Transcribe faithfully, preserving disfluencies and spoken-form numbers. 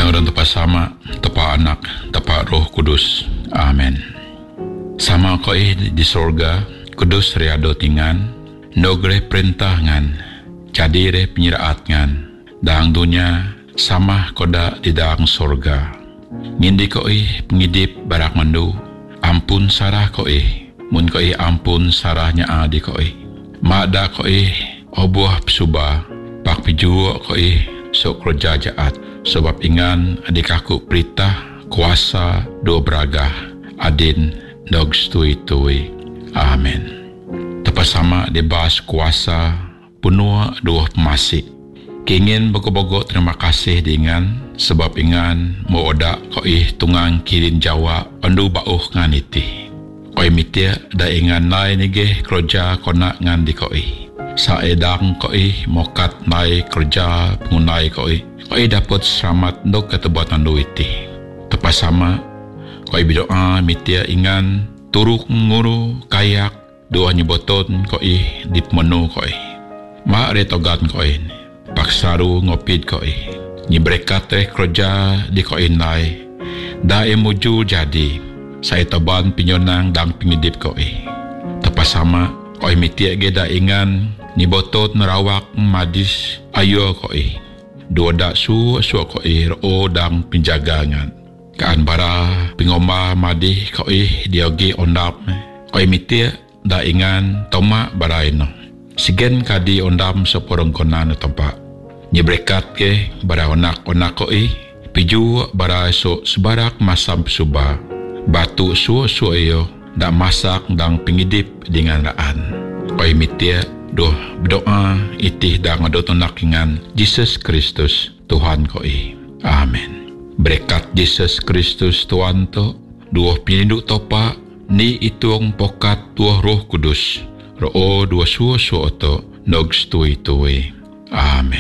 Ngaran tepa sama, tepa anak, tepa roh kudus. Amen. Sama ko eh di sorga, kudus riado tingan, nogre perintah ngan, jadi re penyiraat ngan, dang dunia sama koda di dang sorga. Ngindi ko eh pengidip barak mandu, ampun sarah ko eh, mun ko eh ampun sarahnya adi ko eh. Mada ko eh obuah psuba, pak pijuo ko eh sok roja jaat. Sebab ingan adik aku perintah kuasa dua beragah adin dog stui tui. Amen. Tepas sama dibahas kuasa punua dua pemasik. Kingin bogo-bogo terima kasih dengan sebab ingan mau odak ko ih tungang kirin Jawa andu bauh ngan iti. Koi mitia da ingan nai nige kerja konak ngan di ko ih. Saedang ko ih mokat nai kerja pengunai ko ih. Koi dapat selamat dok ketebatan duiti. Tepas sama, koi berdoa mitia ingan turuk nguru kayak doa nyiboton koi dip menu koi. Ma retogan koi, paksaru ngopid koi. Nyibrekat teh kerja di koi nai. Dae muju jadi, saya teban pinyonang dang pingidip koi. Tepas sama, koi mitia geda ingan nyiboton nerawak madis ayo koi. Dua dak su su ko eh ro dang penjagangan kan bara pingoma madi ko eh diogi ondap ko mitia da ingan toma baraino sigen kadi ondam soporong konan tempat nyebrekat ke bara onak onak ko eh piju bara so sebarak masam suba batu su su yo da masak dang pingidip dengan raan ko mitia doh berdoa itih dah ngadot nakingan Jesus Kristus Tuhan ko i. Amen. Berkat Jesus Kristus Tuhan to dua pininduk topa ni itong pokat tuah roh kudus. Roo dua suo suo to nog stui tui. Amen.